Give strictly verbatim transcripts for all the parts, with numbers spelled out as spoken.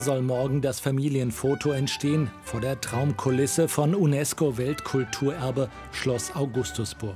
Soll morgen das Familienfoto entstehen vor der Traumkulisse von UNESCO-Weltkulturerbe Schloss Augustusburg.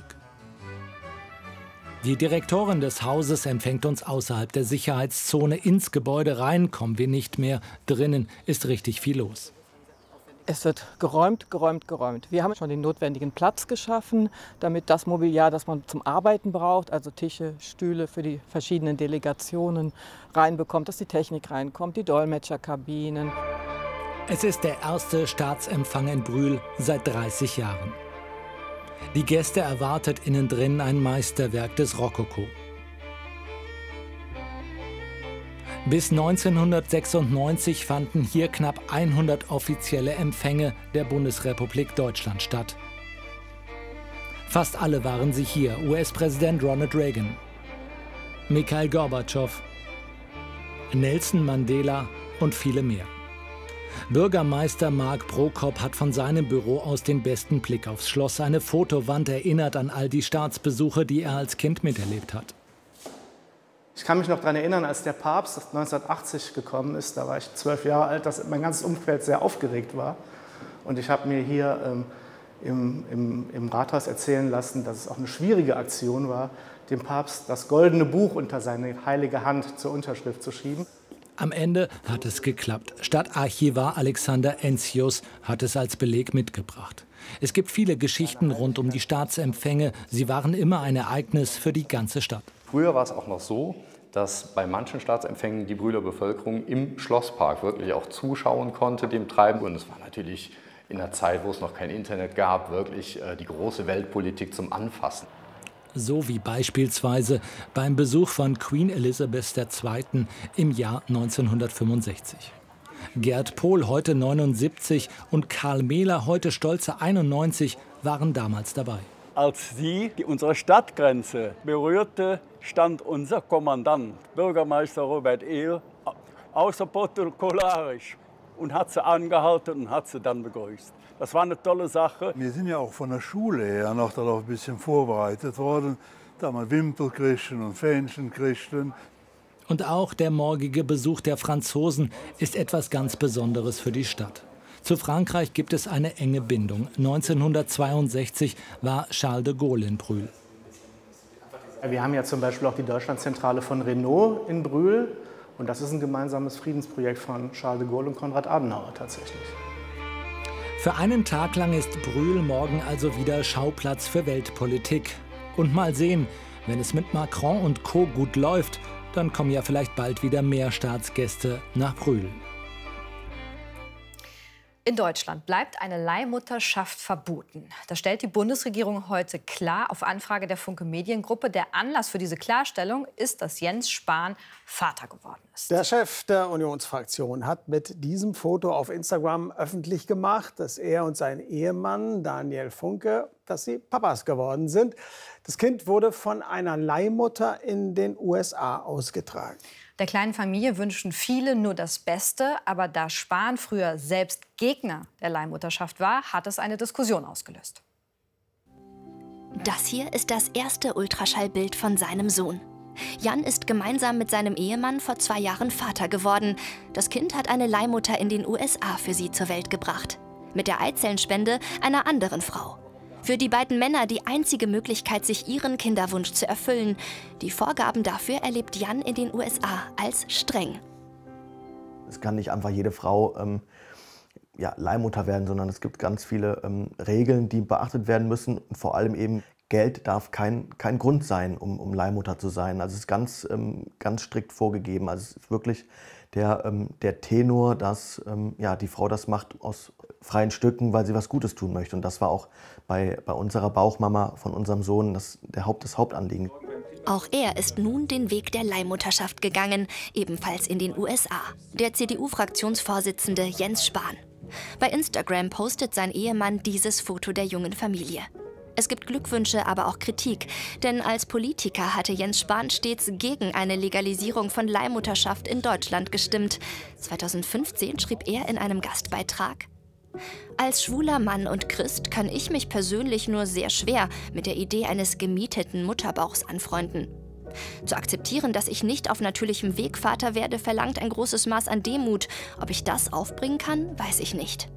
Die Direktorin des Hauses empfängt uns außerhalb der Sicherheitszone. Ins Gebäude rein kommen wir nicht mehr. Drinnen ist richtig viel los. Es wird geräumt, geräumt, geräumt. Wir haben schon den notwendigen Platz geschaffen, damit das Mobiliar, das man zum Arbeiten braucht, also Tische, Stühle für die verschiedenen Delegationen, reinbekommt, dass die Technik reinkommt, die Dolmetscherkabinen. Es ist der erste Staatsempfang in Brühl seit dreißig Jahren. Die Gäste erwartet innen drin ein Meisterwerk des Rokoko. Bis neunzehnhundertsechsundneunzig fanden hier knapp hundert offizielle Empfänge der Bundesrepublik Deutschland statt. Fast alle waren sie hier: U S-Präsident Ronald Reagan, Mikhail Gorbatschow, Nelson Mandela und viele mehr. Bürgermeister Mark Prokop hat von seinem Büro aus den besten Blick aufs Schloss. Eine Fotowand erinnert an all die Staatsbesuche, die er als Kind miterlebt hat. Ich kann mich noch daran erinnern, als der Papst neunzehnhundertachtzig gekommen ist, da war ich zwölf Jahre alt, dass mein ganzes Umfeld sehr aufgeregt war. Und ich habe mir hier ähm, im, im, im Rathaus erzählen lassen, dass es auch eine schwierige Aktion war, dem Papst das goldene Buch unter seine heilige Hand zur Unterschrift zu schieben. Am Ende hat es geklappt. Stadtarchivar Alexander Enzius hat es als Beleg mitgebracht. Es gibt viele Geschichten rund um die Staatsempfänge. Sie waren immer ein Ereignis für die ganze Stadt. Früher war es auch noch so, dass bei manchen Staatsempfängen die Brühler Bevölkerung im Schlosspark wirklich auch zuschauen konnte, dem Treiben. Und es war natürlich in einer Zeit, wo es noch kein Internet gab, wirklich die große Weltpolitik zum Anfassen. So wie beispielsweise beim Besuch von Queen Elizabeth der Zweiten im Jahr neunzehnhundertfünfundsechzig. Gerd Pohl, heute neunundsiebzig, und Karl Mehler, heute stolze einundneunzig, waren damals dabei. Als sie die unsere Stadtgrenze berührte, stand unser Kommandant, Bürgermeister Robert Ehl, außerprotokollarisch und hat sie angehalten und hat sie dann begrüßt. Das war eine tolle Sache. Wir sind ja auch von der Schule her noch darauf ein bisschen vorbereitet worden, da man Wimpel kriegten und Fähnchen kriegten. Und auch der morgige Besuch der Franzosen ist etwas ganz Besonderes für die Stadt. Zu Frankreich gibt es eine enge Bindung. neunzehnhundertzweiundsechzig war Charles de Gaulle in Brühl. Wir haben ja zum Beispiel auch die Deutschlandzentrale von Renault in Brühl. Und das ist ein gemeinsames Friedensprojekt von Charles de Gaulle und Konrad Adenauer tatsächlich. Für einen Tag lang ist Brühl morgen also wieder Schauplatz für Weltpolitik. Und mal sehen, wenn es mit Macron und Co. gut läuft, dann kommen ja vielleicht bald wieder mehr Staatsgäste nach Brühl. In Deutschland bleibt eine Leihmutterschaft verboten. Das stellt die Bundesregierung heute klar auf Anfrage der Funke Mediengruppe. Der Anlass für diese Klarstellung ist, dass Jens Spahn Vater geworden ist. Der Chef der Unionsfraktion hat mit diesem Foto auf Instagram öffentlich gemacht, dass er und sein Ehemann Daniel Funke, dass sie Papas geworden sind. Das Kind wurde von einer Leihmutter in den U S A ausgetragen. Der kleinen Familie wünschen viele nur das Beste. Aber da Spahn früher selbst Gegner der Leihmutterschaft war, hat es eine Diskussion ausgelöst. Das hier ist das erste Ultraschallbild von seinem Sohn. Jan ist gemeinsam mit seinem Ehemann vor zwei Jahren Vater geworden. Das Kind hat eine Leihmutter in den U S A für sie zur Welt gebracht. Mit der Eizellenspende einer anderen Frau. Für die beiden Männer die einzige Möglichkeit, sich ihren Kinderwunsch zu erfüllen. Die Vorgaben dafür erlebt Jan in den U S A als streng. Es kann nicht einfach jede Frau ähm, ja, Leihmutter werden, sondern es gibt ganz viele ähm, Regeln, die beachtet werden müssen. Und vor allem eben Geld darf kein, kein Grund sein, um, um Leihmutter zu sein. Also es ist ganz, ähm, ganz strikt vorgegeben. Also es ist wirklich der, ähm, der Tenor, dass ähm, ja, die Frau das macht aus freien Stücken, weil sie was Gutes tun möchte. Und das war auch bei, bei unserer Bauchmama von unserem Sohn das, der Haupt, das Hauptanliegen. Auch er ist nun den Weg der Leihmutterschaft gegangen, ebenfalls in den U S A. Der C D U-Fraktionsvorsitzende Jens Spahn. Bei Instagram postet sein Ehemann dieses Foto der jungen Familie. Es gibt Glückwünsche, aber auch Kritik. Denn als Politiker hatte Jens Spahn stets gegen eine Legalisierung von Leihmutterschaft in Deutschland gestimmt. zweitausendfünfzehn schrieb er in einem Gastbeitrag: Als schwuler Mann und Christ kann ich mich persönlich nur sehr schwer mit der Idee eines gemieteten Mutterbauchs anfreunden. Zu akzeptieren, dass ich nicht auf natürlichem Weg Vater werde, verlangt ein großes Maß an Demut. Ob ich das aufbringen kann, weiß ich nicht.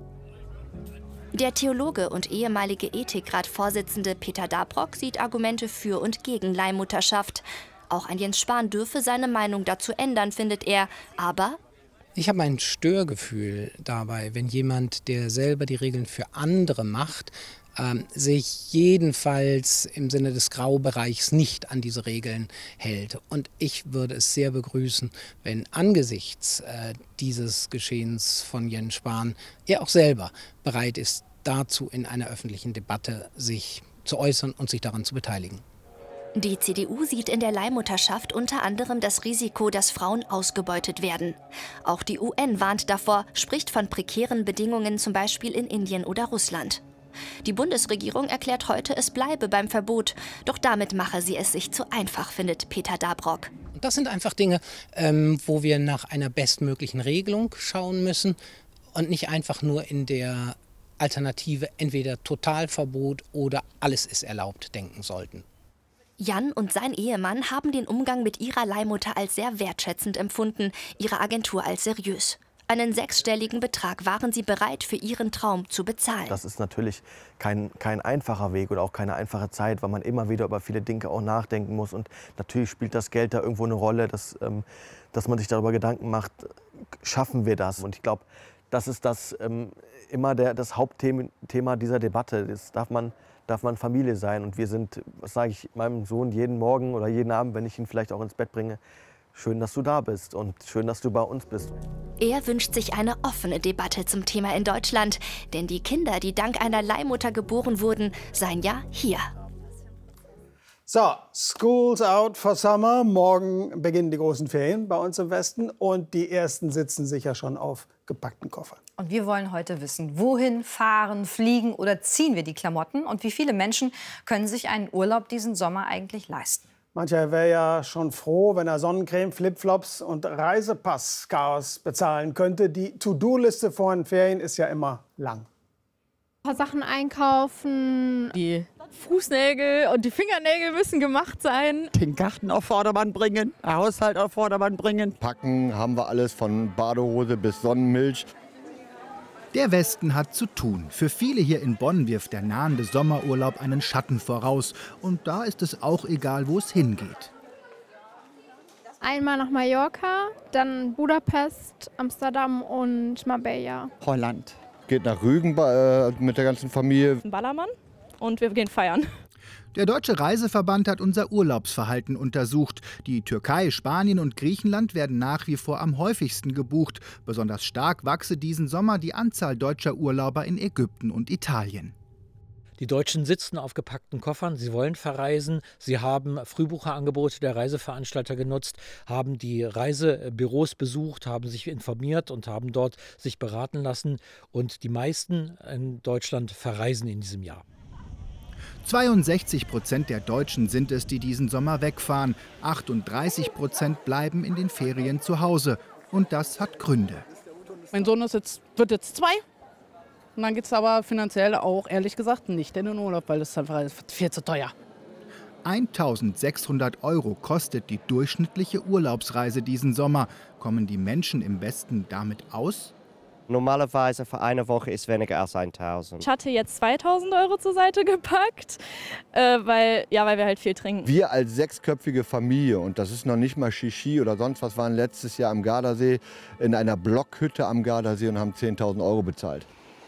Der Theologe und ehemalige Ethikrat-Vorsitzende Peter Dabrock sieht Argumente für und gegen Leihmutterschaft. Auch ein Jens Spahn dürfe seine Meinung dazu ändern, findet er. Aber ich habe ein Störgefühl dabei, wenn jemand, der selber die Regeln für andere macht, ähm, sich jedenfalls im Sinne des Graubereichs nicht an diese Regeln hält. Und ich würde es sehr begrüßen, wenn angesichts äh, dieses Geschehens von Jens Spahn er auch selber bereit ist, dazu in einer öffentlichen Debatte sich zu äußern und sich daran zu beteiligen. Die C D U sieht in der Leihmutterschaft unter anderem das Risiko, dass Frauen ausgebeutet werden. Auch die U N warnt davor, spricht von prekären Bedingungen zum Beispiel in Indien oder Russland. Die Bundesregierung erklärt heute, es bleibe beim Verbot. Doch damit mache sie es sich zu einfach, findet Peter Dabrock. Das sind einfach Dinge, ähm, wo wir nach einer bestmöglichen Regelung schauen müssen und nicht einfach nur in der Alternative entweder Totalverbot oder alles ist erlaubt denken sollten. Jan und sein Ehemann haben den Umgang mit ihrer Leihmutter als sehr wertschätzend empfunden, ihre Agentur als seriös. Einen sechsstelligen Betrag waren sie bereit, für ihren Traum zu bezahlen. Das ist natürlich kein, kein einfacher Weg oder auch keine einfache Zeit, weil man immer wieder über viele Dinge auch nachdenken muss. Und natürlich spielt das Geld da irgendwo eine Rolle, dass, ähm, dass man sich darüber Gedanken macht, schaffen wir das? Und ich glaube, das ist das ähm, immer der, das Hauptthema dieser Debatte. Das darf man darf man Familie sein. Und wir sind, was sage ich meinem Sohn jeden Morgen oder jeden Abend, wenn ich ihn vielleicht auch ins Bett bringe, schön, dass du da bist und schön, dass du bei uns bist. Er wünscht sich eine offene Debatte zum Thema in Deutschland. Denn die Kinder, die dank einer Leihmutter geboren wurden, seien ja hier. So, School's out for summer. Morgen beginnen die großen Ferien bei uns im Westen. Und die Ersten sitzen sicher schon auf gepackten Koffern. Und wir wollen heute wissen, wohin fahren, fliegen oder ziehen wir die Klamotten? Und wie viele Menschen können sich einen Urlaub diesen Sommer eigentlich leisten? Mancher wäre ja schon froh, wenn er Sonnencreme, Flipflops und Reisepass-Chaos bezahlen könnte. Die To-Do-Liste vor den Ferien ist ja immer lang. Ein paar Sachen einkaufen, die Fußnägel und die Fingernägel müssen gemacht sein. Den Garten auf Vordermann bringen, den Haushalt auf Vordermann bringen. Packen haben wir alles, von Badehose bis Sonnenmilch. Der Westen hat zu tun. Für viele hier in Bonn wirft der nahende Sommerurlaub einen Schatten voraus. Und da ist es auch egal, wo es hingeht. Einmal nach Mallorca, dann Budapest, Amsterdam und Marbella. Holland. Geht nach Rügen äh, mit der ganzen Familie. Ballermann und wir gehen feiern. Der Deutsche Reiseverband hat unser Urlaubsverhalten untersucht. Die Türkei, Spanien und Griechenland werden nach wie vor am häufigsten gebucht. Besonders stark wachse diesen Sommer die Anzahl deutscher Urlauber in Ägypten und Italien. Die Deutschen sitzen auf gepackten Koffern, sie wollen verreisen, sie haben Frühbucherangebote der Reiseveranstalter genutzt, haben die Reisebüros besucht, haben sich informiert und haben dort sich beraten lassen. Und die meisten in Deutschland verreisen in diesem Jahr. zweiundsechzig Prozent der Deutschen sind es, die diesen Sommer wegfahren. achtunddreißig Prozent bleiben in den Ferien zu Hause. Und das hat Gründe. Mein Sohn ist jetzt, wird jetzt zwei. Und dann geht es aber finanziell auch, ehrlich gesagt, nicht in den Urlaub, weil das ist einfach viel zu teuer. eintausendsechshundert Euro kostet die durchschnittliche Urlaubsreise diesen Sommer. Kommen die Menschen im Westen damit aus? Normalerweise für eine Woche ist weniger als eintausend. Ich hatte jetzt zweitausend Euro zur Seite gepackt, äh, weil, ja, weil wir halt viel trinken. Wir als sechsköpfige Familie, und das ist noch nicht mal Shishi oder sonst was, waren letztes Jahr am Gardasee in einer Blockhütte am Gardasee und haben zehntausend Euro bezahlt.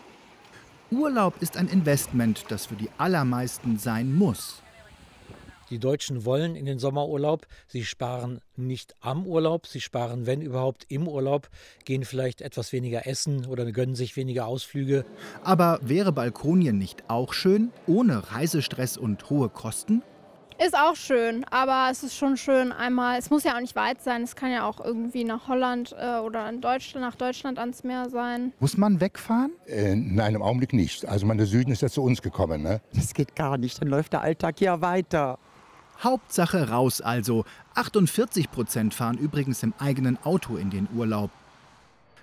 Urlaub ist ein Investment, das für die allermeisten sein muss. Die Deutschen wollen in den Sommerurlaub. Sie sparen nicht am Urlaub, sie sparen, wenn überhaupt, im Urlaub, gehen vielleicht etwas weniger essen oder gönnen sich weniger Ausflüge. Aber wäre Balkonien nicht auch schön, ohne Reisestress und hohe Kosten? Ist auch schön, aber es ist schon schön einmal, es muss ja auch nicht weit sein, es kann ja auch irgendwie nach Holland äh, oder in Deutschland, nach Deutschland ans Meer sein. Muss man wegfahren? Äh, nein, im Augenblick nicht. Also mein, der Süden ist ja zu uns gekommen. Ne? Das geht gar nicht, dann läuft der Alltag ja weiter. Hauptsache raus also. achtundvierzig Prozent fahren übrigens im eigenen Auto in den Urlaub.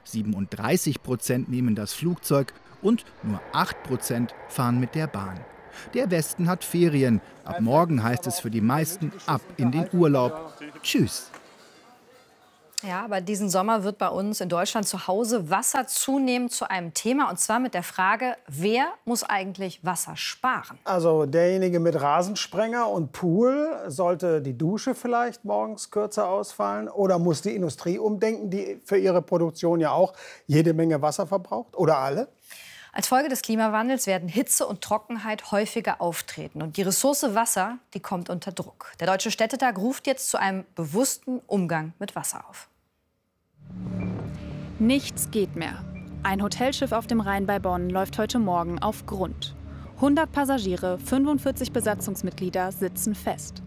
siebenunddreißig Prozent nehmen das Flugzeug und nur acht Prozent fahren mit der Bahn. Der Westen hat Ferien. Ab morgen heißt es für die meisten ab in den Urlaub. Tschüss. Ja, aber diesen Sommer wird bei uns in Deutschland zu Hause Wasser zunehmend zu einem Thema. Und zwar mit der Frage, wer muss eigentlich Wasser sparen? Also derjenige mit Rasensprenger und Pool, sollte die Dusche vielleicht morgens kürzer ausfallen? Oder muss die Industrie umdenken, die für ihre Produktion ja auch jede Menge Wasser verbraucht? Oder alle? Als Folge des Klimawandels werden Hitze und Trockenheit häufiger auftreten. Und die Ressource Wasser, die kommt unter Druck. Der Deutsche Städtetag ruft jetzt zu einem bewussten Umgang mit Wasser auf. Nichts geht mehr. Ein Hotelschiff auf dem Rhein bei Bonn läuft heute Morgen auf Grund. hundert Passagiere, fünfundvierzig Besatzungsmitglieder sitzen fest.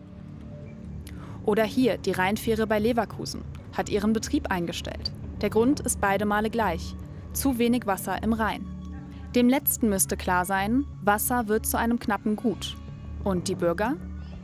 Oder hier die Rheinfähre bei Leverkusen hat ihren Betrieb eingestellt. Der Grund ist beide Male gleich: zu wenig Wasser im Rhein. Dem Letzten müsste klar sein, Wasser wird zu einem knappen Gut. Und die Bürger?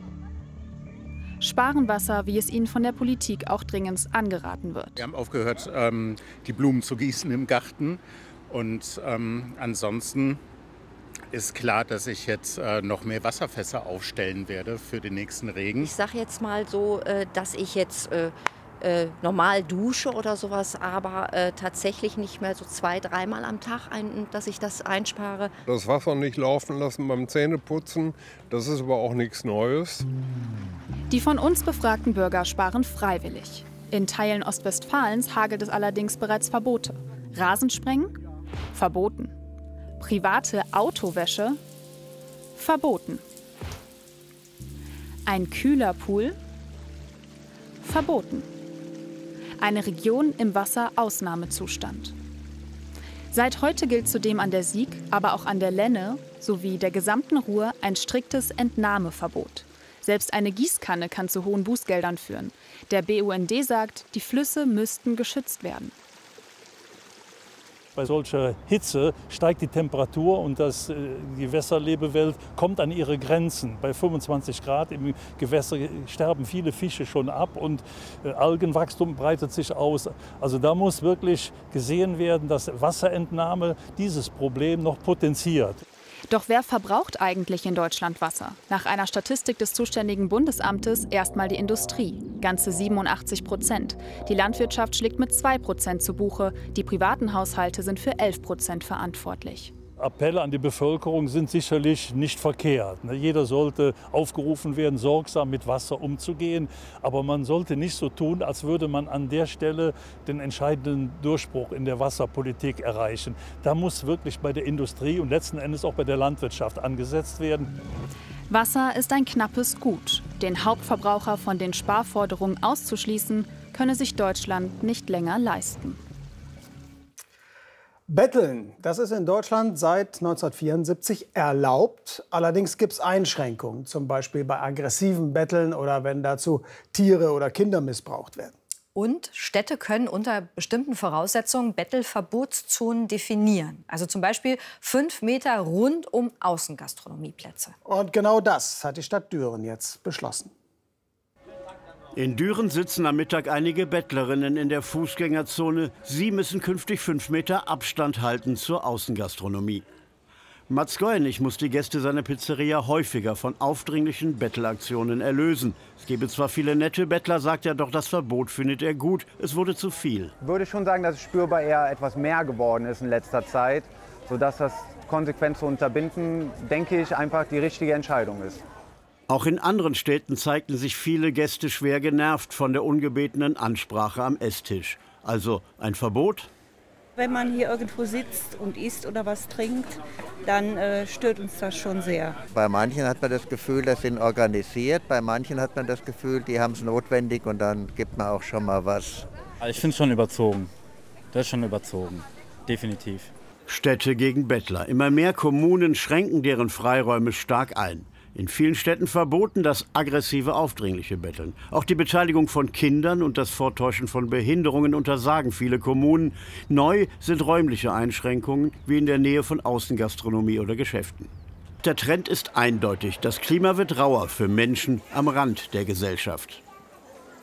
Sparen Wasser, wie es ihnen von der Politik auch dringend angeraten wird. Wir haben aufgehört, ähm, die Blumen zu gießen im Garten. Und ähm, ansonsten ist klar, dass ich jetzt äh, noch mehr Wasserfässer aufstellen werde für den nächsten Regen. Ich sage jetzt mal so, äh, dass ich jetzt äh, äh, normal dusche oder sowas, aber äh, tatsächlich nicht mehr so zwei, dreimal am Tag, ein, dass ich das einspare. Das Wasser nicht laufen lassen beim Zähneputzen, das ist aber auch nichts Neues. Die von uns befragten Bürger sparen freiwillig. In Teilen Ostwestfalens hagelt es allerdings bereits Verbote. Rasensprengen? Verboten. Private Autowäsche? Verboten. Ein Kühlerpool? Verboten. Eine Region im Wasser-Ausnahmezustand. Seit heute gilt zudem an der Sieg, aber auch an der Lenne sowie der gesamten Ruhr ein striktes Entnahmeverbot. Selbst eine Gießkanne kann zu hohen Bußgeldern führen. Der B U N D sagt, die Flüsse müssten geschützt werden. Bei solcher Hitze steigt die Temperatur und das, die Gewässerlebewelt kommt an ihre Grenzen. Bei fünfundzwanzig Grad im Gewässer sterben viele Fische schon ab und Algenwachstum breitet sich aus. Also da muss wirklich gesehen werden, dass Wasserentnahme dieses Problem noch potenziert. Doch wer verbraucht eigentlich in Deutschland Wasser? Nach einer Statistik des zuständigen Bundesamtes erstmal die Industrie, ganze siebenundachtzig Prozent. Die Landwirtschaft schlägt mit zwei Prozent zu Buche, die privaten Haushalte sind für elf Prozent verantwortlich. Appelle an die Bevölkerung sind sicherlich nicht verkehrt. Jeder sollte aufgerufen werden, sorgsam mit Wasser umzugehen. Aber man sollte nicht so tun, als würde man an der Stelle den entscheidenden Durchbruch in der Wasserpolitik erreichen. Da muss wirklich bei der Industrie und letzten Endes auch bei der Landwirtschaft angesetzt werden. Wasser ist ein knappes Gut. Den Hauptverbraucher von den Sparforderungen auszuschließen, könne sich Deutschland nicht länger leisten. Betteln, das ist in Deutschland seit neunzehnhundertvierundsiebzig erlaubt. Allerdings gibt es Einschränkungen, zum Beispiel bei aggressiven Betteln oder wenn dazu Tiere oder Kinder missbraucht werden. Und Städte können unter bestimmten Voraussetzungen Bettelverbotszonen definieren. Also zum Beispiel fünf Meter rund um Außengastronomieplätze. Und genau das hat die Stadt Düren jetzt beschlossen. In Düren sitzen am Mittag einige Bettlerinnen in der Fußgängerzone. Sie müssen künftig fünf Meter Abstand halten zur Außengastronomie. Mats Goenig muss die Gäste seiner Pizzeria häufiger von aufdringlichen Bettelaktionen erlösen. Es gebe zwar viele nette Bettler, sagt er, doch das Verbot findet er gut. Es wurde zu viel. Ich würde schon sagen, dass es spürbar eher etwas mehr geworden ist in letzter Zeit, sodass das konsequent zu unterbinden, denke ich, einfach die richtige Entscheidung ist. Auch in anderen Städten zeigten sich viele Gäste schwer genervt von der ungebetenen Ansprache am Esstisch. Also ein Verbot? Wenn man hier irgendwo sitzt und isst oder was trinkt, dann äh, stört uns das schon sehr. Bei manchen hat man das Gefühl, das sind organisiert. Bei manchen hat man das Gefühl, die haben es notwendig und dann gibt man auch schon mal was. Ich finde es schon überzogen. Das ist schon überzogen. Definitiv. Städte gegen Bettler. Immer mehr Kommunen schränken deren Freiräume stark ein. In vielen Städten verboten das aggressive, aufdringliche Betteln. Auch die Beteiligung von Kindern und das Vortäuschen von Behinderungen untersagen viele Kommunen. Neu sind räumliche Einschränkungen, wie in der Nähe von Außengastronomie oder Geschäften. Der Trend ist eindeutig. Das Klima wird rauer für Menschen am Rand der Gesellschaft.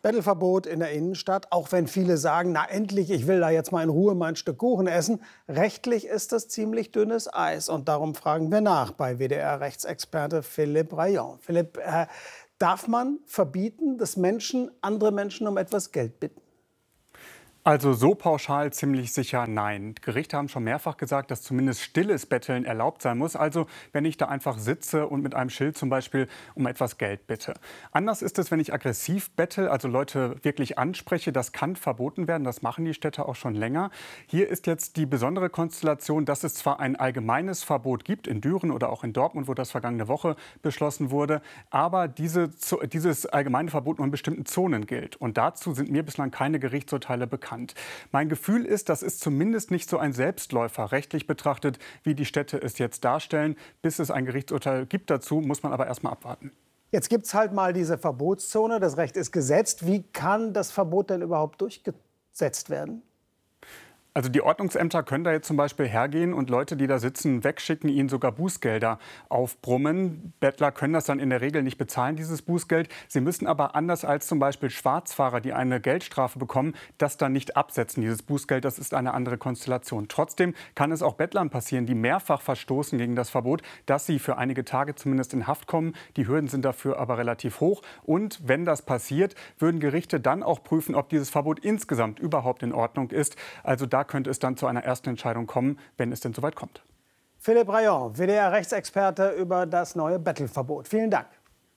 Bettelverbot in der Innenstadt, auch wenn viele sagen, na endlich, ich will da jetzt mal in Ruhe mein Stück Kuchen essen. Rechtlich ist das ziemlich dünnes Eis und darum fragen wir nach bei W D R-Rechtsexperte Philippe Rayon. Philippe, äh, darf man verbieten, dass Menschen andere Menschen um etwas Geld bitten? Also so pauschal ziemlich sicher nein. Gerichte haben schon mehrfach gesagt, dass zumindest stilles Betteln erlaubt sein muss. Also wenn ich da einfach sitze und mit einem Schild zum Beispiel um etwas Geld bitte. Anders ist es, wenn ich aggressiv bettel, also Leute wirklich anspreche. Das kann verboten werden. Das machen die Städte auch schon länger. Hier ist jetzt die besondere Konstellation, dass es zwar ein allgemeines Verbot gibt, in Düren oder auch in Dortmund, wo das vergangene Woche beschlossen wurde, aber diese, dieses allgemeine Verbot nur in bestimmten Zonen gilt. Und dazu sind mir bislang keine Gerichtsurteile bekannt. Mein Gefühl ist, das ist zumindest nicht so ein Selbstläufer rechtlich betrachtet, wie die Städte es jetzt darstellen. Bis es ein Gerichtsurteil gibt dazu, muss man aber erst mal abwarten. Jetzt gibt es halt mal diese Verbotszone, das Recht ist gesetzt. Wie kann das Verbot denn überhaupt durchgesetzt werden? Also die Ordnungsämter können da jetzt zum Beispiel hergehen und Leute, die da sitzen, wegschicken, ihnen sogar Bußgelder aufbrummen. Bettler können das dann in der Regel nicht bezahlen, dieses Bußgeld. Sie müssen aber anders als zum Beispiel Schwarzfahrer, die eine Geldstrafe bekommen, das dann nicht absetzen, dieses Bußgeld. Das ist eine andere Konstellation. Trotzdem kann es auch Bettlern passieren, die mehrfach verstoßen gegen das Verbot, dass sie für einige Tage zumindest in Haft kommen. Die Hürden sind dafür aber relativ hoch. Und wenn das passiert, würden Gerichte dann auch prüfen, ob dieses Verbot insgesamt überhaupt in Ordnung ist. Also da könnte es dann zu einer ersten Entscheidung kommen, wenn es denn soweit kommt. Philippe Rayon, W D R-Rechtsexperte über das neue Bettelverbot. Vielen Dank.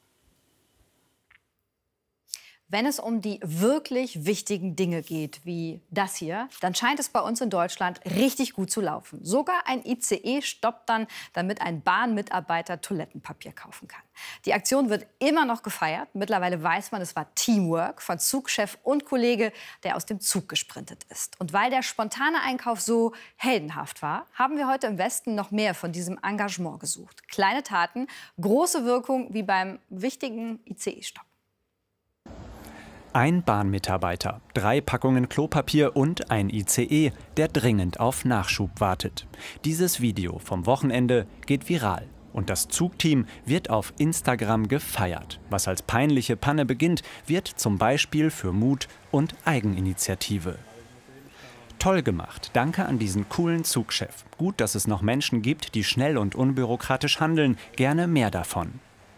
Wenn es um die wirklich wichtigen Dinge geht, wie das hier, dann scheint es bei uns in Deutschland richtig gut zu laufen. Sogar ein I C E stoppt dann, damit ein Bahnmitarbeiter Toilettenpapier kaufen kann. Die Aktion wird immer noch gefeiert. Mittlerweile weiß man, es war Teamwork von Zugchef und Kollege, der aus dem Zug gesprintet ist. Und weil der spontane Einkauf so heldenhaft war, haben wir heute im Westen noch mehr von diesem Engagement gesucht. Kleine Taten, große Wirkung, wie beim wichtigen I C E-Stopp. Ein Bahnmitarbeiter, drei Packungen Klopapier und ein I C E, der dringend auf Nachschub wartet. Dieses Video vom Wochenende geht viral. Und das Zugteam wird auf Instagram gefeiert. Was als peinliche Panne beginnt, wird zum Beispiel für Mut und Eigeninitiative. Toll gemacht. Danke an diesen coolen Zugchef. Gut, dass es noch Menschen gibt, die schnell und unbürokratisch handeln. Gerne mehr davon.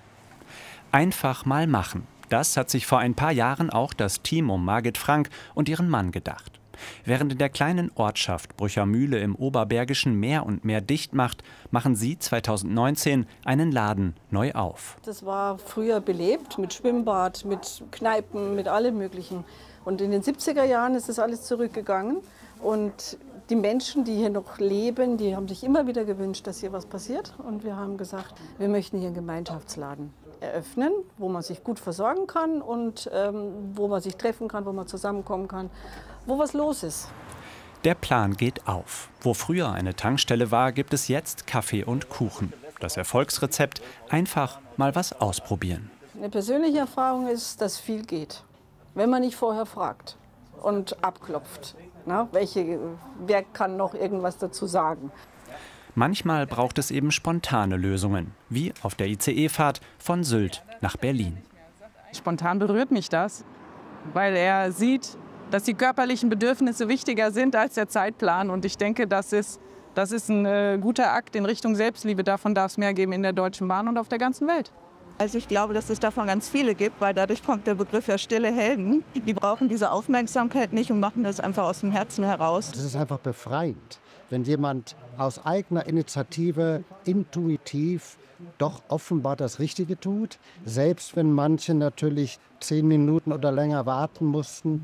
Einfach mal machen. Das hat sich vor ein paar Jahren auch das Team um Margit Frank und ihren Mann gedacht. Während in der kleinen Ortschaft Brüchermühle im Oberbergischen mehr und mehr dicht macht, machen sie zweitausendneunzehn einen Laden neu auf. Das war früher belebt mit Schwimmbad, mit Kneipen, mit allem Möglichen. Und in den siebziger Jahren ist das alles zurückgegangen. Und die Menschen, die hier noch leben, die haben sich immer wieder gewünscht, dass hier was passiert. Und wir haben gesagt, wir möchten hier einen Gemeinschaftsladen eröffnen, wo man sich gut versorgen kann und ähm, wo man sich treffen kann, wo man zusammenkommen kann, wo was los ist. Der Plan geht auf. Wo früher eine Tankstelle war, gibt es jetzt Kaffee und Kuchen. Das Erfolgsrezept: einfach mal was ausprobieren. Eine persönliche Erfahrung ist, dass viel geht, wenn man nicht vorher fragt und abklopft. Na, welche, wer kann noch irgendwas dazu sagen? Manchmal braucht es eben spontane Lösungen, wie auf der I C E-Fahrt von Sylt nach Berlin. Spontan berührt mich das, weil er sieht, dass die körperlichen Bedürfnisse wichtiger sind als der Zeitplan. Und ich denke, das ist, das ist ein äh, guter Akt in Richtung Selbstliebe. Davon darf es mehr geben in der Deutschen Bahn und auf der ganzen Welt. Also ich glaube, dass es davon ganz viele gibt, weil dadurch kommt der Begriff ja stille Helden. Die brauchen diese Aufmerksamkeit nicht und machen das einfach aus dem Herzen heraus. Es ist einfach befreiend, wenn jemand aus eigener Initiative intuitiv doch offenbar das Richtige tut, selbst wenn manche natürlich zehn Minuten oder länger warten mussten.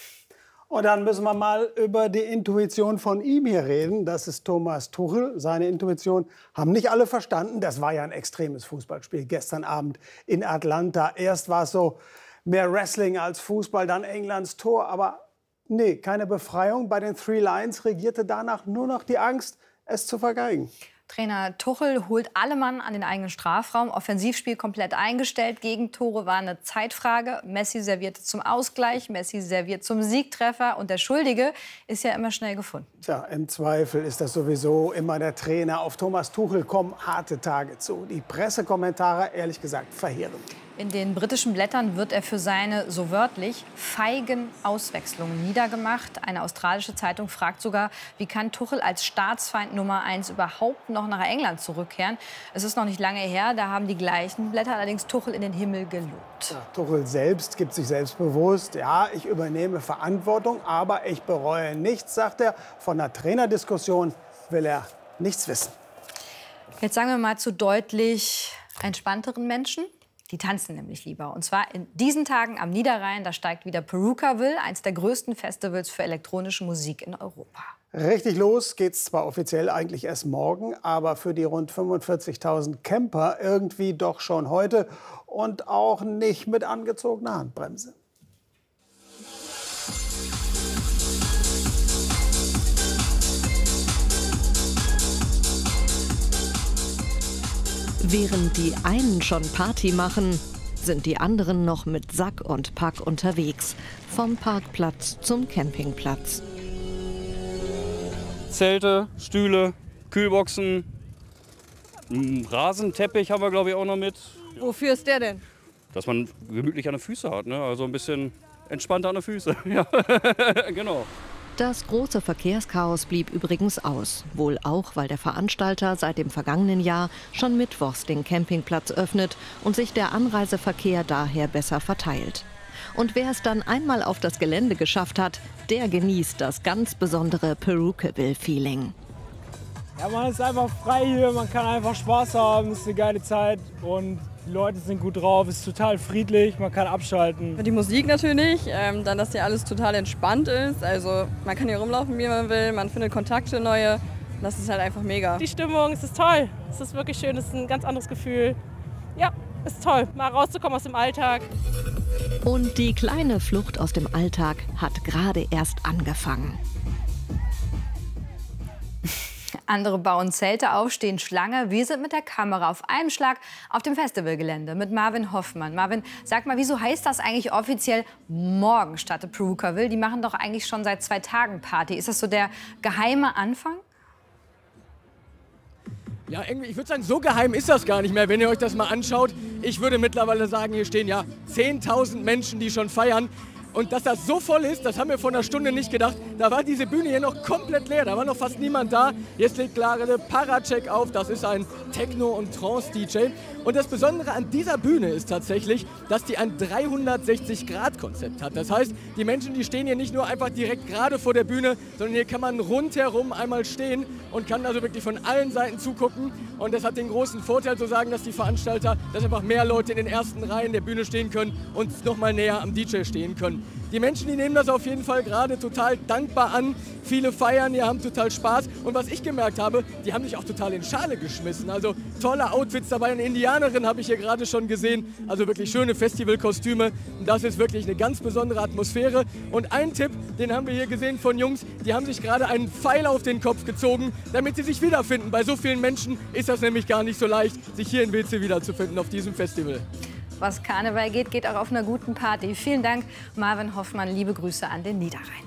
Und dann müssen wir mal über die Intuition von ihm hier reden. Das ist Thomas Tuchel. Seine Intuition haben nicht alle verstanden. Das war ja ein extremes Fußballspiel gestern Abend in Atlanta. Erst war es so mehr Wrestling als Fußball, dann Englands Tor. Aber nee, keine Befreiung. Bei den Three Lions regierte danach nur noch die Angst, es zu vergeigen. Trainer Tuchel holt alle Mann an den eigenen Strafraum. Offensivspiel komplett eingestellt. Gegentore war eine Zeitfrage. Messi servierte zum Ausgleich, Messi serviert zum Siegtreffer. Und der Schuldige ist ja immer schnell gefunden. Tja, im Zweifel ist das sowieso immer der Trainer. Auf Thomas Tuchel kommen harte Tage zu. Die Pressekommentare, ehrlich gesagt, verheerend. In den britischen Blättern wird er für seine, so wörtlich, feigen Auswechslungen niedergemacht. Eine australische Zeitung fragt sogar, wie kann Tuchel als Staatsfeind Nummer eins überhaupt noch nach England zurückkehren? Es ist noch nicht lange her, da haben die gleichen Blätter allerdings Tuchel in den Himmel gelobt. Ja, Tuchel selbst gibt sich selbstbewusst, ja, ich übernehme Verantwortung, aber ich bereue nichts, sagt er. Von der Trainerdiskussion will er nichts wissen. Jetzt sagen wir mal zu deutlich entspannteren Menschen. Die tanzen nämlich lieber. Und zwar in diesen Tagen am Niederrhein. Da steigt wieder Perukaville, eines der größten Festivals für elektronische Musik in Europa. Richtig los geht's zwar offiziell eigentlich erst morgen, aber für die rund fünfundvierzigtausend Camper irgendwie doch schon heute. Und auch nicht mit angezogener Handbremse. Während die einen schon Party machen, sind die anderen noch mit Sack und Pack unterwegs. Vom Parkplatz zum Campingplatz. Zelte, Stühle, Kühlboxen, einen Rasenteppich haben wir, glaube ich, auch noch mit. Wofür ist der denn? Dass man gemütlich an den Füßen hat, ne? Also ein bisschen entspannter an den Füßen. Ja, genau. Das große Verkehrschaos blieb übrigens aus. Wohl auch, weil der Veranstalter seit dem vergangenen Jahr schon mittwochs den Campingplatz öffnet und sich der Anreiseverkehr daher besser verteilt. Und wer es dann einmal auf das Gelände geschafft hat, der genießt das ganz besondere Perukaville-Feeling. Ja, man ist einfach frei hier, man kann einfach Spaß haben, es ist eine geile Zeit und die Leute sind gut drauf, es ist total friedlich, man kann abschalten. Die Musik natürlich, ähm, dann, dass hier alles total entspannt ist. Also man kann hier rumlaufen, wie man will, man findet Kontakte neue. Das ist halt einfach mega. Die Stimmung, es ist toll, es ist wirklich schön, es ist ein ganz anderes Gefühl. Ja, es ist toll, mal rauszukommen aus dem Alltag. Und die kleine Flucht aus dem Alltag hat gerade erst angefangen. Andere bauen Zelte auf, stehen Schlange. Wir sind mit der Kamera auf einem Schlag auf dem Festivalgelände mit Marvin Hoffmann. Marvin, sag mal, wieso heißt das eigentlich offiziell morgen startet Perukaville? Die machen doch eigentlich schon seit zwei Tagen Party. Ist das so der geheime Anfang? Ja, irgendwie, ich würde sagen, so geheim ist das gar nicht mehr, wenn ihr euch das mal anschaut. Ich würde mittlerweile sagen, hier stehen ja zehntausend Menschen, die schon feiern. Und dass das so voll ist, das haben wir vor einer Stunde nicht gedacht. Da war diese Bühne hier noch komplett leer, da war noch fast niemand da. Jetzt legt gerade Paracek auf, das ist ein Techno- und Trance-D J. Und das Besondere an dieser Bühne ist tatsächlich, dass die ein dreihundertsechzig Grad Konzept hat. Das heißt, die Menschen, die stehen hier nicht nur einfach direkt gerade vor der Bühne, sondern hier kann man rundherum einmal stehen und kann also wirklich von allen Seiten zugucken. Und das hat den großen Vorteil zu sagen, dass die Veranstalter, dass einfach mehr Leute in den ersten Reihen der Bühne stehen können und noch mal näher am D J stehen können. Die Menschen, die nehmen das auf jeden Fall gerade total dankbar an. Viele feiern, die haben total Spaß. Und was ich gemerkt habe, die haben sich auch total in Schale geschmissen. Also tolle Outfits dabei. Eine Indianerin habe ich hier gerade schon gesehen. Also wirklich schöne Festivalkostüme. Und das ist wirklich eine ganz besondere Atmosphäre. Und ein Tipp, den haben wir hier gesehen von Jungs, die haben sich gerade einen Pfeil auf den Kopf gezogen, damit sie sich wiederfinden. Bei so vielen Menschen ist das nämlich gar nicht so leicht, sich hier in Wilze wiederzufinden auf diesem Festival. Was Karneval geht, geht auch auf einer guten Party. Vielen Dank, Marvin Hoffmann. Liebe Grüße an den Niederrhein.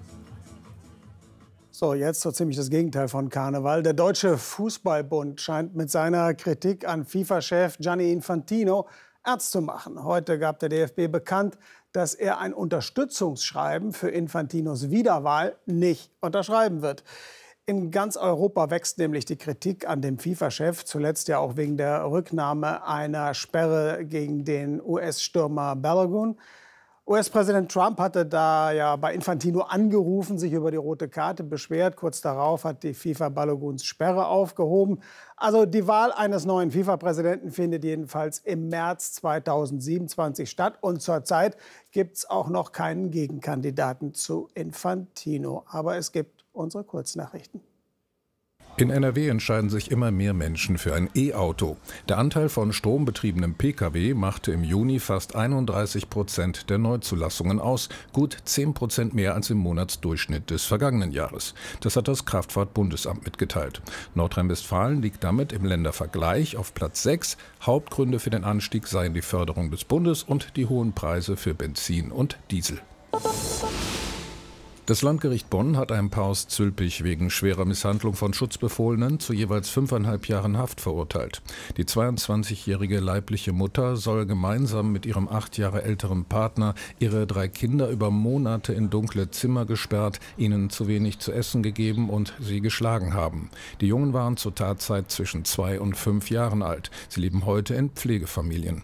So, jetzt so ziemlich das Gegenteil von Karneval. Der Deutsche Fußballbund scheint mit seiner Kritik an FIFA-Chef Gianni Infantino ernst zu machen. Heute gab der D F B bekannt, dass er ein Unterstützungsschreiben für Infantinos Wiederwahl nicht unterschreiben wird. In ganz Europa wächst nämlich die Kritik an dem FIFA-Chef, zuletzt ja auch wegen der Rücknahme einer Sperre gegen den U S-Stürmer Balogun. U S-Präsident Trump hatte da ja bei Infantino angerufen, sich über die rote Karte beschwert. Kurz darauf hat die FIFA Baloguns Sperre aufgehoben. Also die Wahl eines neuen FIFA-Präsidenten findet jedenfalls im März zweitausendsiebenundzwanzig statt. Und zurzeit gibt es auch noch keinen Gegenkandidaten zu Infantino. Aber es gibt unsere Kurznachrichten. In N R W entscheiden sich immer mehr Menschen für ein E-Auto. Der Anteil von strombetriebenem Pkw machte im Juni fast einunddreißig Prozent der Neuzulassungen aus, gut zehn Prozent mehr als im Monatsdurchschnitt des vergangenen Jahres. Das hat das Kraftfahrtbundesamt mitgeteilt. Nordrhein-Westfalen liegt damit im Ländervergleich auf Platz sechs. Hauptgründe für den Anstieg seien die Förderung des Bundes und die hohen Preise für Benzin und Diesel. Das Landgericht Bonn hat ein Paar aus Zülpich wegen schwerer Misshandlung von Schutzbefohlenen zu jeweils fünfeinhalb Jahren Haft verurteilt. Die zweiundzwanzigjährige leibliche Mutter soll gemeinsam mit ihrem acht Jahre älteren Partner ihre drei Kinder über Monate in dunkle Zimmer gesperrt, ihnen zu wenig zu essen gegeben und sie geschlagen haben. Die Jungen waren zur Tatzeit zwischen zwei und fünf Jahren alt. Sie leben heute in Pflegefamilien.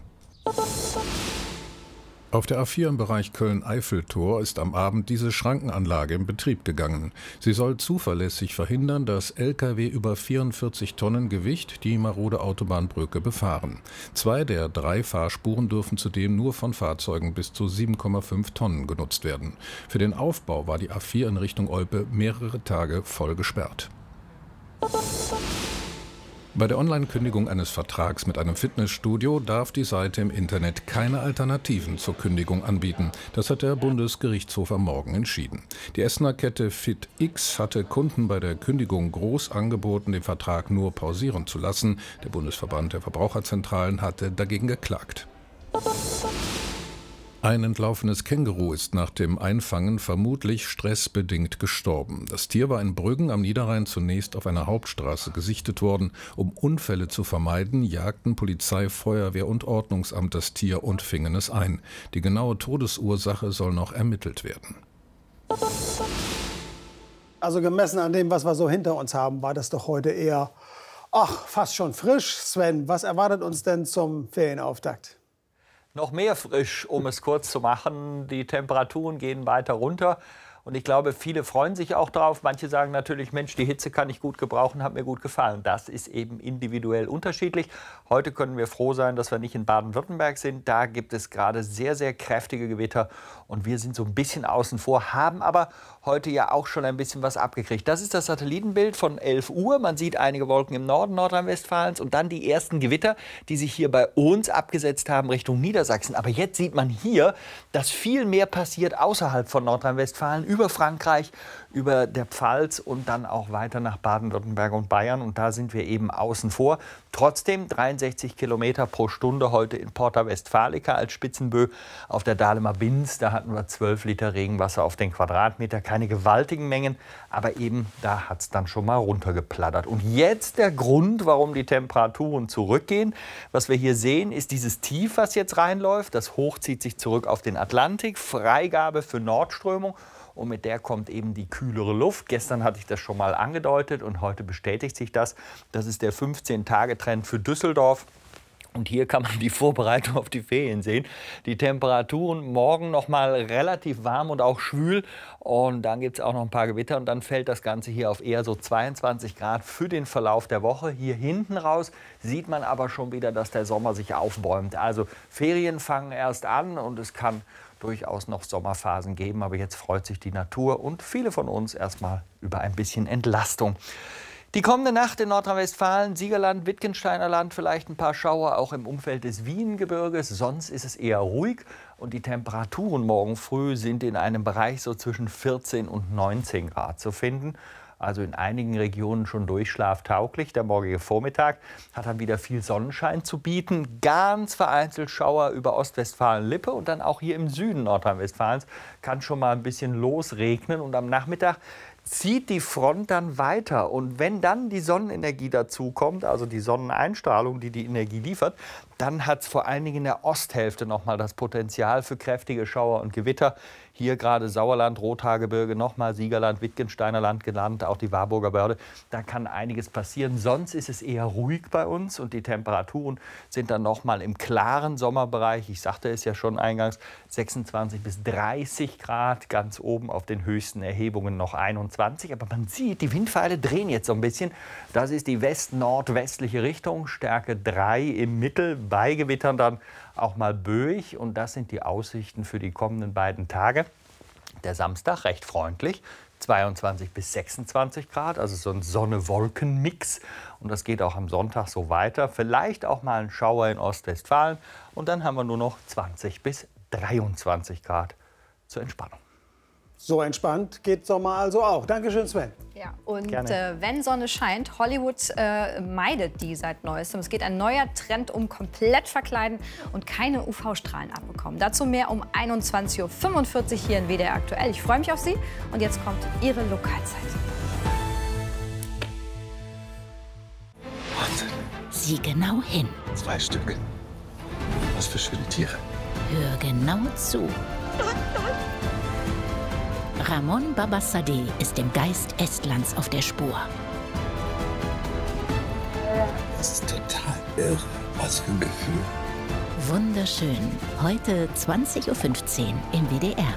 Auf der A vier im Bereich Köln-Eiffeltor ist am Abend diese Schrankenanlage in Betrieb gegangen. Sie soll zuverlässig verhindern, dass L K W über vierundvierzig Tonnen Gewicht die marode Autobahnbrücke befahren. Zwei der drei Fahrspuren dürfen zudem nur von Fahrzeugen bis zu sieben Komma fünf Tonnen genutzt werden. Für den Aufbau war die A vier in Richtung Olpe mehrere Tage voll gesperrt. Bei der Online-Kündigung eines Vertrags mit einem Fitnessstudio darf die Seite im Internet keine Alternativen zur Kündigung anbieten. Das hat der Bundesgerichtshof am Morgen entschieden. Die Essener Kette FitX hatte Kunden bei der Kündigung groß angeboten, den Vertrag nur pausieren zu lassen. Der Bundesverband der Verbraucherzentralen hatte dagegen geklagt. Ein entlaufenes Känguru ist nach dem Einfangen vermutlich stressbedingt gestorben. Das Tier war in Brüggen am Niederrhein zunächst auf einer Hauptstraße gesichtet worden. Um Unfälle zu vermeiden, jagten Polizei, Feuerwehr und Ordnungsamt das Tier und fingen es ein. Die genaue Todesursache soll noch ermittelt werden. Also gemessen an dem, was wir so hinter uns haben, war das doch heute eher, ach, fast schon frisch. Sven, was erwartet uns denn zum Ferienauftakt? Noch mehr frisch, um es kurz zu machen. Die Temperaturen gehen weiter runter. Und ich glaube, viele freuen sich auch drauf. Manche sagen natürlich, Mensch, die Hitze kann ich gut gebrauchen, hat mir gut gefallen. Das ist eben individuell unterschiedlich. Heute können wir froh sein, dass wir nicht in Baden-Württemberg sind. Da gibt es gerade sehr, sehr kräftige Gewitter. Und wir sind so ein bisschen außen vor, haben aber heute ja auch schon ein bisschen was abgekriegt. Das ist das Satellitenbild von elf Uhr. Man sieht einige Wolken im Norden Nordrhein-Westfalens und dann die ersten Gewitter, die sich hier bei uns abgesetzt haben Richtung Niedersachsen. Aber jetzt sieht man hier, dass viel mehr passiert außerhalb von Nordrhein-Westfalen, über Frankreich, über der Pfalz und dann auch weiter nach Baden-Württemberg und Bayern. Und da sind wir eben außen vor. Trotzdem dreiundsechzig Kilometer pro Stunde heute in Porta Westfalica als Spitzenbö. Auf der Dahlemer Binz, da hatten wir zwölf Liter Regenwasser auf den Quadratmeter. Keine gewaltigen Mengen, aber eben da hat es dann schon mal runtergeplattert. Und jetzt der Grund, warum die Temperaturen zurückgehen. Was wir hier sehen, ist dieses Tief, was jetzt reinläuft. Das Hoch zieht sich zurück auf den Atlantik. Freigabe für Nordströmung. Und mit der kommt eben die kühlere Luft. Gestern hatte ich das schon mal angedeutet und heute bestätigt sich das. Das ist der fünfzehn-Tage-Trend für Düsseldorf. Und hier kann man die Vorbereitung auf die Ferien sehen. Die Temperaturen morgen noch mal relativ warm und auch schwül. Und dann gibt es auch noch ein paar Gewitter. Und dann fällt das Ganze hier auf eher so zweiundzwanzig Grad für den Verlauf der Woche. Hier hinten raus sieht man aber schon wieder, dass der Sommer sich aufbäumt. Also Ferien fangen erst an und es kann durchaus noch Sommerphasen geben. Aber jetzt freut sich die Natur und viele von uns erstmal über ein bisschen Entlastung. Die kommende Nacht in Nordrhein-Westfalen, Siegerland, Wittgensteiner Land, vielleicht ein paar Schauer auch im Umfeld des Wiengebirges. Sonst ist es eher ruhig und die Temperaturen morgen früh sind in einem Bereich so zwischen vierzehn und neunzehn Grad zu finden. Also in einigen Regionen schon durchschlaftauglich. Der morgige Vormittag hat dann wieder viel Sonnenschein zu bieten. Ganz vereinzelt Schauer über Ostwestfalen-Lippe und dann auch hier im Süden Nordrhein-Westfalens kann schon mal ein bisschen losregnen. Und am Nachmittag zieht die Front dann weiter. Und wenn dann die Sonnenenergie dazu kommt, also die Sonneneinstrahlung, die die Energie liefert, dann hat es vor allen Dingen in der Osthälfte noch mal das Potenzial für kräftige Schauer und Gewitter. Hier gerade Sauerland, Rothaargebirge, nochmal Siegerland, Wittgensteiner Land genannt, auch die Warburger Börde. Da kann einiges passieren. Sonst ist es eher ruhig bei uns und die Temperaturen sind dann noch mal im klaren Sommerbereich. Ich sagte es ja schon eingangs, sechsundzwanzig bis dreißig Grad, ganz oben auf den höchsten Erhebungen noch einundzwanzig. Aber man sieht, die Windpfeile drehen jetzt so ein bisschen. Das ist die west-nordwestliche Richtung, Stärke drei im Mittel, bei Gewittern dann auch mal böig. Und das sind die Aussichten für die kommenden beiden Tage. Der Samstag recht freundlich, zweiundzwanzig bis sechsundzwanzig Grad, also so ein Sonne-Wolken-Mix. Und das geht auch am Sonntag so weiter. Vielleicht auch mal ein Schauer in Ostwestfalen. Und dann haben wir nur noch zwanzig bis dreiundzwanzig Grad zur Entspannung. So entspannt geht Sommer also auch. Dankeschön, Sven. Ja, und äh, wenn Sonne scheint, Hollywood äh, meidet die seit Neuestem. Es geht ein neuer Trend um komplett verkleiden und keine U V-Strahlen abbekommen. Dazu mehr um einundzwanzig Uhr fünfundvierzig hier in W D R aktuell. Ich freue mich auf Sie und jetzt kommt Ihre Lokalzeit. Sieh genau hin. Zwei Stücke. Was für schöne Tiere. Hör genau zu. Ramon Babassadeh ist dem Geist Estlands auf der Spur. Das ist total irre. Was für ein Gefühl. Wunderschön. Heute zwanzig Uhr fünfzehn im W D R.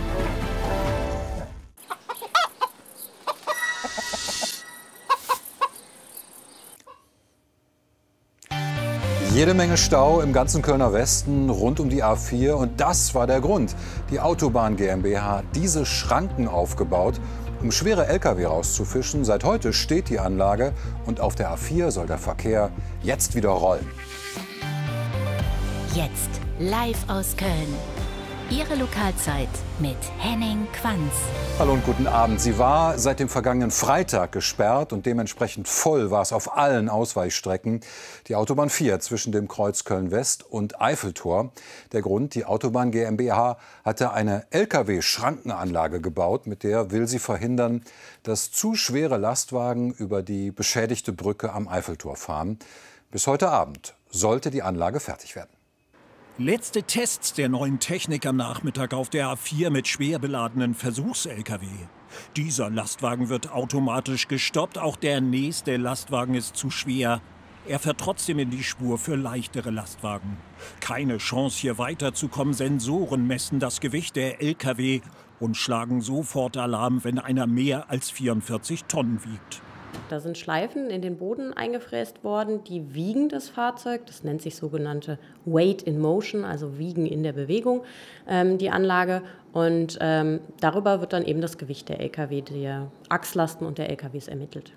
Jede Menge Stau im ganzen Kölner Westen rund um die A vier. Und das war der Grund. Die Autobahn GmbH hat diese Schranken aufgebaut, um schwere L K W rauszufischen. Seit heute steht die Anlage und auf der A vier soll der Verkehr jetzt wieder rollen. Jetzt live aus Köln. Ihre Lokalzeit mit Henning Quanz. Hallo und guten Abend. Sie war seit dem vergangenen Freitag gesperrt und dementsprechend voll war es auf allen Ausweichstrecken. Die Autobahn vier zwischen dem Kreuz Köln-West und Eiffeltor. Der Grund, die Autobahn GmbH hatte eine L K W-Schrankenanlage gebaut. Mit der will sie verhindern, dass zu schwere Lastwagen über die beschädigte Brücke am Eiffeltor fahren. Bis heute Abend sollte die Anlage fertig werden. Letzte Tests der neuen Technik am Nachmittag auf der A vier mit schwer beladenen Versuchs-L K W. Dieser Lastwagen wird automatisch gestoppt, auch der nächste Lastwagen ist zu schwer. Er fährt trotzdem in die Spur für leichtere Lastwagen. Keine Chance, hier weiterzukommen. Sensoren messen das Gewicht der L K W und schlagen sofort Alarm, wenn einer mehr als vierundvierzig Tonnen wiegt. Da sind Schleifen in den Boden eingefräst worden, die wiegen das Fahrzeug. Das nennt sich sogenannte Weight in Motion, also Wiegen in der Bewegung, ähm, die Anlage. Und ähm, darüber wird dann eben das Gewicht der L K W, der Achslasten und der L K Ws ermittelt.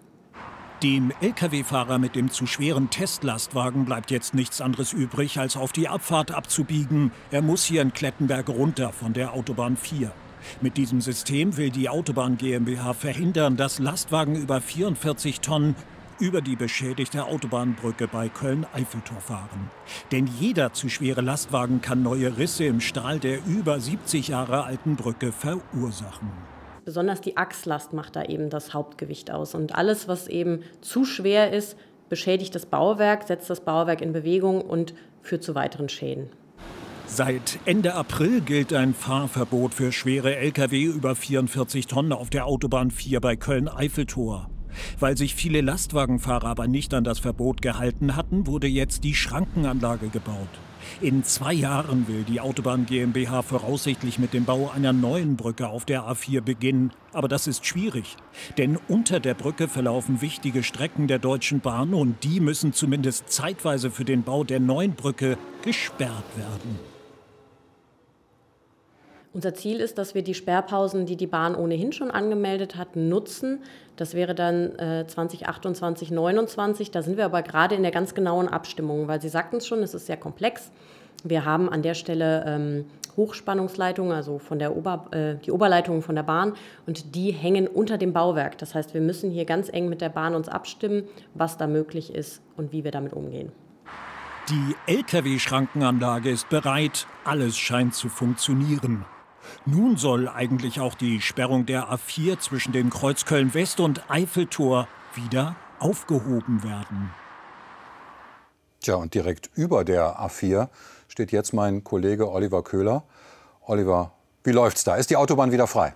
Dem L K W-Fahrer mit dem zu schweren Testlastwagen bleibt jetzt nichts anderes übrig, als auf die Abfahrt abzubiegen. Er muss hier in Klettenberg runter von der Autobahn vier. Mit diesem System will die Autobahn GmbH verhindern, dass Lastwagen über vierundvierzig Tonnen über die beschädigte Autobahnbrücke bei Köln-Eiffeltor fahren. Denn jeder zu schwere Lastwagen kann neue Risse im Stahl der über siebzig Jahre alten Brücke verursachen. Besonders die Achslast macht da eben das Hauptgewicht aus. Und alles, was eben zu schwer ist, beschädigt das Bauwerk, setzt das Bauwerk in Bewegung und führt zu weiteren Schäden. Seit Ende April gilt ein Fahrverbot für schwere L K W über vierundvierzig Tonnen auf der Autobahn vier bei Köln-Eiffeltor. Weil sich viele Lastwagenfahrer aber nicht an das Verbot gehalten hatten, wurde jetzt die Schrankenanlage gebaut. In zwei Jahren will die Autobahn GmbH voraussichtlich mit dem Bau einer neuen Brücke auf der A vier beginnen. Aber das ist schwierig, denn unter der Brücke verlaufen wichtige Strecken der Deutschen Bahn und die müssen zumindest zeitweise für den Bau der neuen Brücke gesperrt werden. Unser Ziel ist, dass wir die Sperrpausen, die die Bahn ohnehin schon angemeldet hat, nutzen. Das wäre dann äh, zwanzig achtundzwanzig, neunundzwanzig. Da sind wir aber gerade in der ganz genauen Abstimmung, weil Sie sagten es schon, es ist sehr komplex. Wir haben an der Stelle ähm, Hochspannungsleitungen, also von der Ober, äh, die Oberleitungen von der Bahn, und die hängen unter dem Bauwerk. Das heißt, wir müssen hier ganz eng mit der Bahn uns abstimmen, was da möglich ist und wie wir damit umgehen. Die L K W-Schrankenanlage ist bereit, alles scheint zu funktionieren. Nun soll eigentlich auch die Sperrung der A vier zwischen dem Kreuz Köln-West und Eiffeltor wieder aufgehoben werden. Tja, und direkt über der A vier steht jetzt mein Kollege Oliver Köhler. Oliver, wie läuft's da? Ist die Autobahn wieder frei?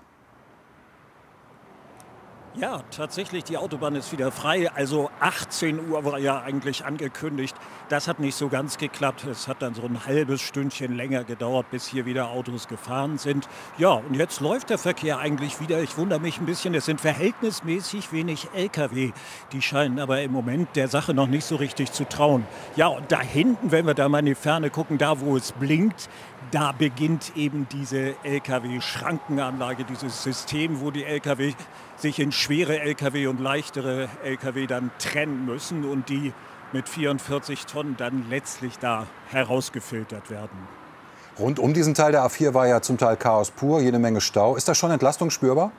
Ja, tatsächlich, die Autobahn ist wieder frei. Also achtzehn Uhr war ja eigentlich angekündigt. Das hat nicht so ganz geklappt. Es hat dann so ein halbes Stündchen länger gedauert, bis hier wieder Autos gefahren sind. Ja, und jetzt läuft der Verkehr eigentlich wieder. Ich wundere mich ein bisschen, es sind verhältnismäßig wenig L K W. Die scheinen aber im Moment der Sache noch nicht so richtig zu trauen. Ja, und da hinten, wenn wir da mal in die Ferne gucken, da wo es blinkt, da beginnt eben diese L K W-Schrankenanlage, dieses System, wo die L K W sich in schwere L K W und leichtere L K W dann trennen müssen und die mit vierundvierzig Tonnen dann letztlich da herausgefiltert werden. Rund um diesen Teil der A vier war ja zum Teil Chaos pur, jede Menge Stau. Ist da schon Entlastung spürbar?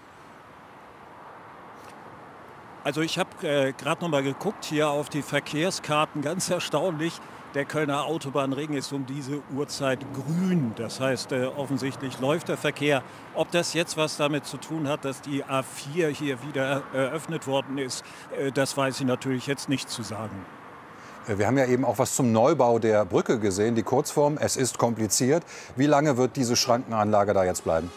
Also ich habe äh, gerade noch mal geguckt hier auf die Verkehrskarten, ganz erstaunlich. Der Kölner Autobahnring ist um diese Uhrzeit grün. Das heißt, äh, offensichtlich läuft der Verkehr. Ob das jetzt was damit zu tun hat, dass die A vier hier wieder eröffnet worden ist, äh, das weiß ich natürlich jetzt nicht zu sagen. Wir haben ja eben auch was zum Neubau der Brücke gesehen. Die Kurzform, es ist kompliziert. Wie lange wird diese Schrankenanlage da jetzt bleiben?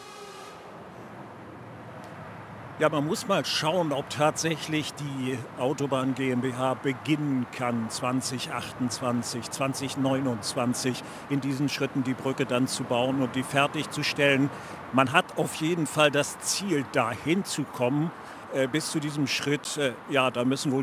Ja, man muss mal schauen, ob tatsächlich die Autobahn GmbH beginnen kann, zwanzig achtundzwanzig, zwanzig neunundzwanzig in diesen Schritten die Brücke dann zu bauen und die fertigzustellen. Man hat auf jeden Fall das Ziel, dahin zu kommen. Äh, bis zu diesem Schritt, äh, ja, da müssen wohl